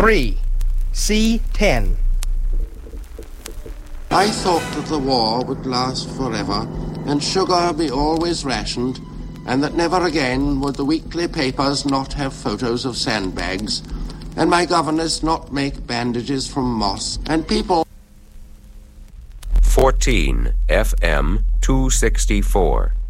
3. C10. I thought that the war would last forever, and sugar be always rationed, and that never again would the weekly papers not have photos of sandbags, and my governess not make bandages from moss, and people... 14 FM 264